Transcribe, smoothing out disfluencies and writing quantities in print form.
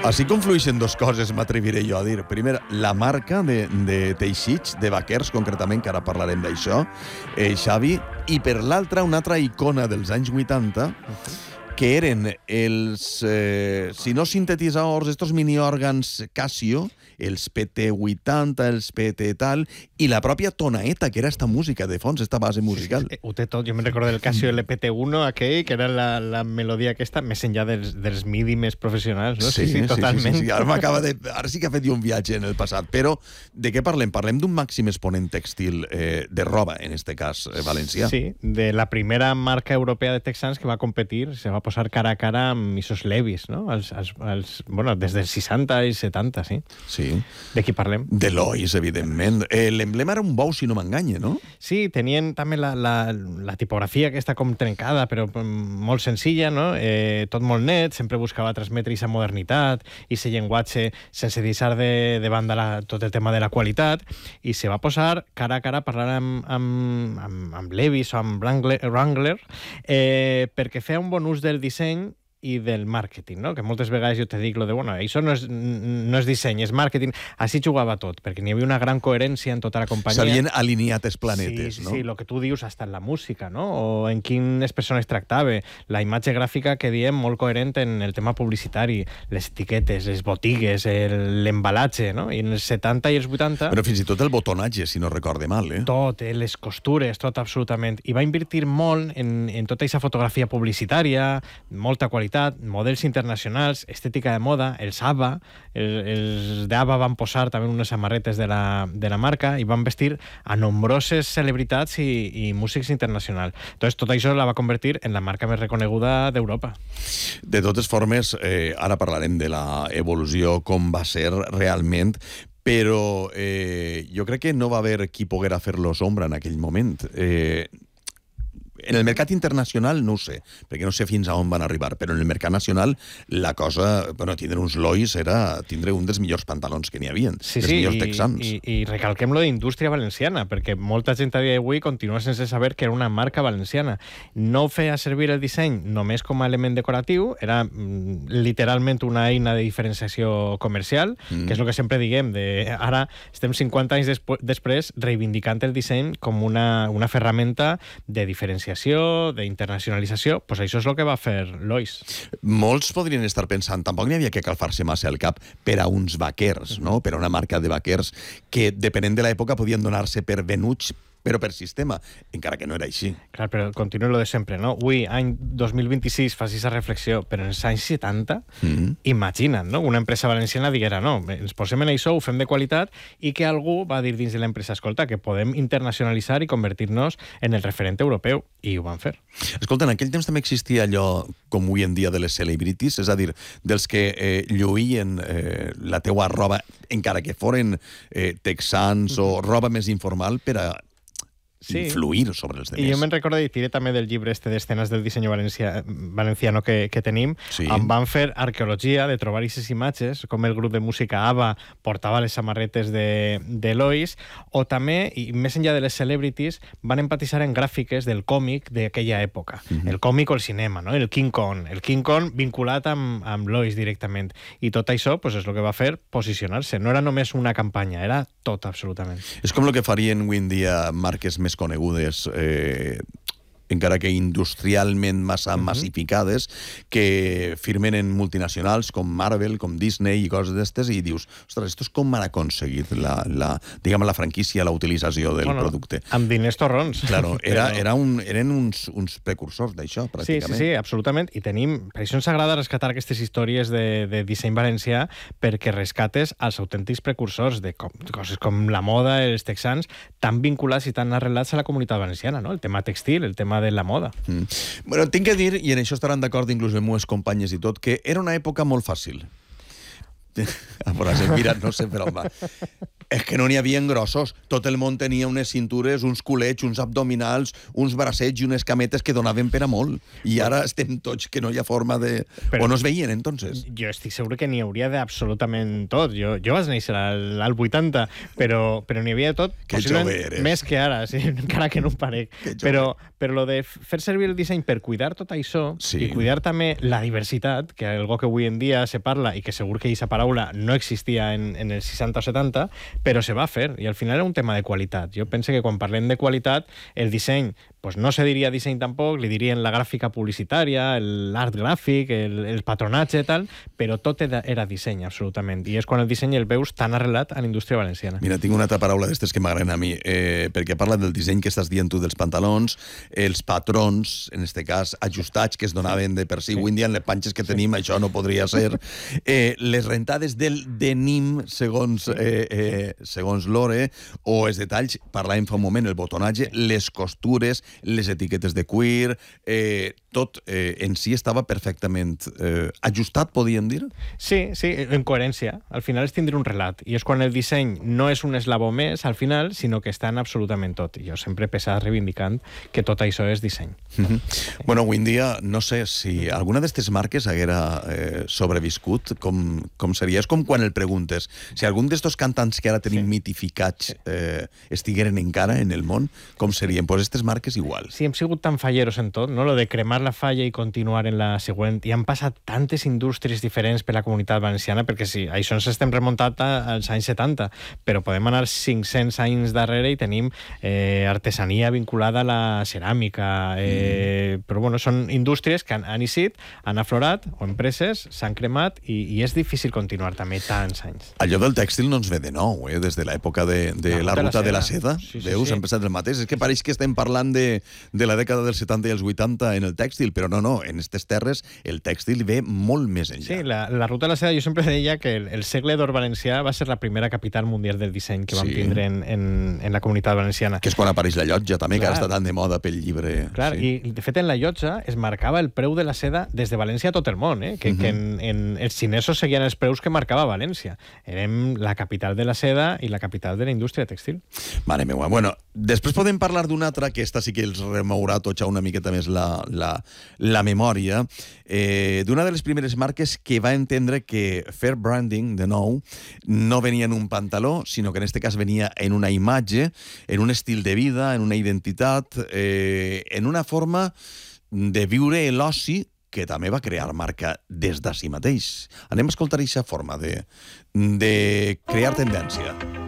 Així conflueixen dues coses, m'atreviré jo a dir. Primer, la marca de teixits, de vaquers, concretament, que ara parlarem d'això, Xavi, i per l'altra, una altra icona dels anys 80, que eren els, si no sintetitzadors, estos mini-òrgans Casio, els PT80, els PT tal, i la pròpia tonaeta, que era esta música de fons, esta base musical. Ho té tot. Jo me'n recordo del Casio LPT1, aquell, que era la melodia aquesta, més enllà dels MIDI més professionals, no? Sí, totalment. Sí. Ara sí que ha fet un viatge en el passat. Però de què parlem? Parlem d'un màxim exponent tèxtil de roba, en este cas valencià. Sí, de la primera marca europea de texans que va competir, se va posar cara a cara amb Isos Levis, no? Bueno, des dels 60 i 70, sí. Sí. De qui parlem? De Lois, evidentment. L'emblema era un bou, si no m'enganye, no? Sí, tenien també la tipografia aquesta com trencada, però molt senzilla, no? Tot molt net, sempre buscava transmetre aquesta modernitat i aquest llenguatge sense deixar de banda tot el tema de la qualitat, i se va posar cara a cara a parlar amb Levis o amb Wrangler perquè feia un bon ús del disseny i del màrqueting, no? Que moltes vegades jo te dic lo de, bueno, això no és disseny, és màrqueting. Així jugava tot, perquè n'hi havia una gran coherència en tota la companyia. S'havien alineat els planetes, no? Sí, el que tu dius, hasta en la música, no? O en quines persones tractava. La imatge gràfica que diem molt coherent en el tema publicitari, les etiquetes, les botigues, l'embalatge, no? I en els 70 i els 80... Però fins i tot el botonatge, si no recorde mal, eh? Tot, les costures, tot absolutament. I va invertir molt en tota aquesta fotografia publicitària, molta qualitat, models internacionals, estètica de moda, els ABBA, els d'ABBA van posar també unes samarretes de la marca i van vestir a nombroses celebritats i músics internacionals. Entonces, tot això la va convertir en la marca més reconeguda d'Europa. De totes formes, ara parlarem de la evolució, com va ser realment, però jo crec que no va haver qui poguera fer-los ombra en aquell moment. En el mercat internacional no ho sé, perquè no sé fins a on van arribar, però en el mercat nacional la cosa, bueno, tindre uns Lois era tindre un dels millors pantalons que n'hi havia, millors texans. I recalquem-lo d'indústria valenciana, perquè molta gent a dia d'avui continua sense saber que era una marca valenciana. No feia servir el disseny només com a element decoratiu, era literalment una eina de diferenciació comercial, que és el que sempre diguem, ara estem 50 anys després reivindicant el disseny com una ferramenta de diferenciació, d'internacionalització. Pues això és el que va fer Lois. Molts podrien estar pensant, tampoc n'hi havia que calfar-se massa el cap per a uns vaquers, no? Per a una marca de vaquers que, depenent de l'època, podien donar-se per venuts, però per sistema, encara que no era així. Clar, però continua lo de sempre, no? Avui, any 2026, fas aquesta reflexió, però en els anys 70, imagina't, no? Una empresa valenciana diguera, no, ens posem en això, ho fem de qualitat, i que algú va dir dins de l'empresa, escolta, que podem internacionalitzar i convertir-nos en el referent europeu, i ho van fer. Escolta, en aquell temps també existia allò, com avui en dia, de les celebrities, és a dir, dels que lluïen la teua roba, encara que foren texans o roba més informal, per a influir sobre els demés. I jo me'n recordo, i diré també del llibre d'escenes del disseny valenciano que tenim, em van fer arqueologia de trobar aquestes imatges, com el grup de música ABBA portava les samarretes de Lois, o també, i més enllà de les celebrities, van empatitzar en gràfiques del còmic d'aquella època. El còmic o el cinema, no? El King Kong vinculat amb Lois directament. I tot això és el que va fer posicionar-se. No era només una campanya, era tot, absolutament. És com el que farien avui en dia marques més conegudes, encara que industrialment massa massificades, que firmen en multinacionals com Marvel, com Disney i coses d'estes, i dius, ostres, estos com han aconseguit la franquícia, la utilització del producte? Amb diners torrons. Claro, eren uns precursors d'això, pràcticament. Sí, absolutament. I tenim, per això ens agrada rescatar aquestes històries de disseny valencià, perquè rescates els autèntics precursors de coses com la moda, els texans, tan vinculats i tan arrelats a la comunitat valenciana, no? El tema textil, el tema de la moda. Bueno, tinc que dir, i en això estaran d'acord inclús les meves companyes i tot, que era una època molt fàcil. Mira, no sé per on va. És que no n'hi havia grossos. Tot el món tenia unes cintures, uns culets, uns abdominals, uns bracets i unes cametes que donaven per a molt. I ara estem tots que no hi ha forma de... Però, o no es veien, entonces. Jo estic segur que n'hi hauria d'absolutament tot. Jo vaig néixer al 80, però n'hi havia tot. Que jove eres. Més que ara, sí, encara que no ho parec. Però lo de fer servir el disseny per cuidar tot això i cuidar també la diversitat, que és algo que avui en dia se parla i que segur que aquesta paraula no existia en els 60 o 70, però se va fer, i al final era un tema de qualitat. Jo penso que quan parlem de qualitat, el disseny, pues no se diria disseny tampoc, li dirien la gràfica publicitària, l'art gràfic, el patronatge i tal, però tot era disseny, absolutament. I és quan el disseny el veus tan arrelat a la indústria valenciana. Mira, tinc una altra paraula d'estes que m'agraden a mi, perquè parla del disseny que estàs dient tu dels pantalons, els patrons, en este cas, ajustats que es donaven de per si. Avui en dia, en les panxes que tenim, això no podria ser. Les rentades del denim, segons l'Ore, o els detalls, parlàvem fa un moment, el botonatge, les costures, les etiquetes de cuir, tot en si estava perfectament ajustat, podíem dir? Sí, en coherència. Al final és tindre un relat. I és quan el disseny no és un eslabó més, al final, sinó que està en absolutament tot. I jo sempre he pesat reivindicant que tot això és disseny. Bueno, avui en dia, no sé si alguna d'aquestes marques haguera sobreviscut, com seria? És com quan el preguntes. Si algun d'estos cantants que ara tenim mitificats estigueren encara en el món, com serien? Pues aquestes marques igual. Sí, hem sigut tan falleros en tot, no? Lo de cremar la falla i continuar en la següent. I han passat tantes indústries diferents per la comunitat valenciana, perquè sí, això ens estem remuntat als anys 70, però podem anar 500 anys darrere i tenim artesania vinculada a la ceràmica. Però bueno, són indústries que han eixit, han aflorat, o empreses, s'han cremat, i és difícil continuar també tants anys. Allò del tèxtil no ens ve de nou, des de l'època de la ruta de la seda. Veus, hem pensat el mateix. És que pareix que estem parlant de la dècada dels 70 i els 80 en el tèxtil, però no, en aquestes terres el tèxtil ve molt més enllà. Sí, la ruta de la seda, jo sempre deia que el segle d'or valencià va ser la primera capital mundial del disseny que vam tindre en la comunitat valenciana. Que és quan apareix la llotja, també, que ara està tan de moda pel llibre. Clar, i de fet en la llotja es marcava el preu de la seda des de València a tot el món, que els xinesos seguien els preus que marcava València. Érem la capital de la seda i la capital de la indústria tèxtil. Mare meva. Bueno, després podem parlar d'una altra, que esta sí que els remourà totxar una miqueta més la memòria, d'una de les primeres marques que va entendre que fer branding, de nou, no venia en un pantaló, sinó que en aquest cas venia en una imatge, en un estil de vida, en una identitat, en una forma de viure l'oci que també va crear marca des de si mateix. Anem a escoltar aquesta forma de crear tendència.